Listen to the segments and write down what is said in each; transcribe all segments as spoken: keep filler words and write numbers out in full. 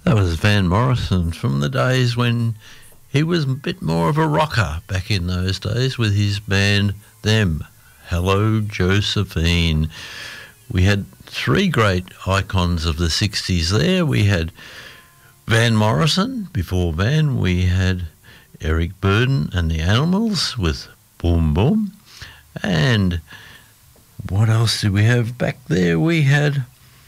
That was Van Morrison from the days when he was a bit more of a rocker back in those days with his band Them. Hello, Josephine. We had three great icons of the sixties there. We had Van Morrison. Before Van, we had Eric Burdon and the Animals with Boom Boom. And what else did we have back there? We had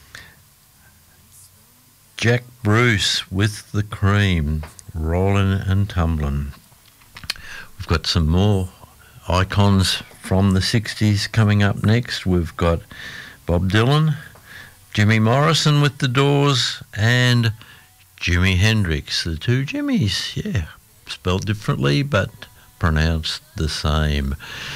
Jack Bruce with the Cream, Rollin' and Tumblin'. We've got some more icons from the sixties coming up next. We've got Bob Dylan, Jimmy Morrison with the Doors, and Jimi Hendrix. The two Jimmys, yeah, spelled differently but pronounced the same.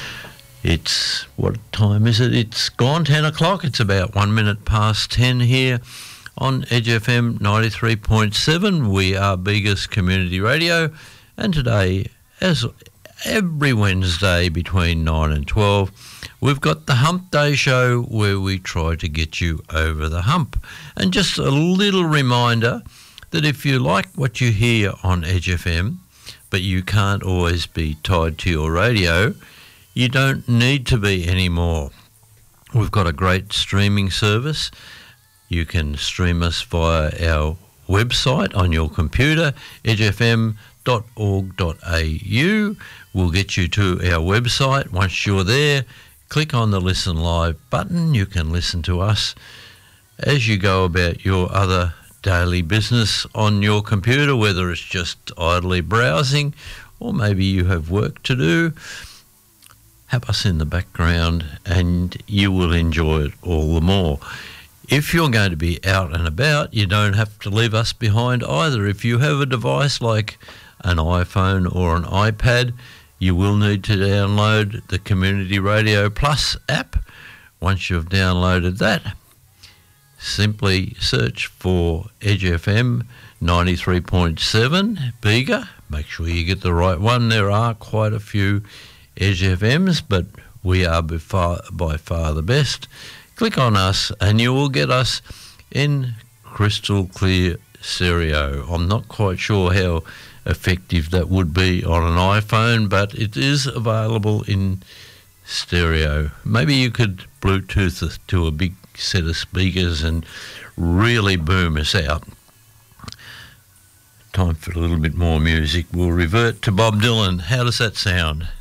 It's, what time is it? It's gone ten o'clock. It's about one minute past ten here on Edge F M ninety-three point seven. We are Bega's Community Radio, and today, as every Wednesday between nine and twelve, we've got the Hump Day Show where we try to get you over the hump. And just a little reminder that if you like what you hear on Edge F M, but you can't always be tied to your radio, you don't need to be anymore. We've got a great streaming service. You can stream us via our website on your computer, edge f m dot org dot a u. We'll get you to our website. Once you're there, click on the Listen Live button. You can listen to us as you go about your other daily business on your computer, whether it's just idly browsing or maybe you have work to do. Have us in the background and you will enjoy it all the more. If you're going to be out and about, you don't have to leave us behind either. If you have a device like an iPhone or an iPad, you will need to download the Community Radio Plus app. Once you've downloaded that, simply search for Edge F M ninety-three point seven Bega. Make sure you get the right one. There are quite a few Edge F Ms, but we are by far, by far the best. Click on us and you will get us in crystal clear stereo. I'm not quite sure how effective that would be on an iPhone, but it is available in stereo. Maybe you could Bluetooth it to a big set of speakers and really boom us out. Time for a little bit more music. We'll revert to Bob Dylan. How does that sound?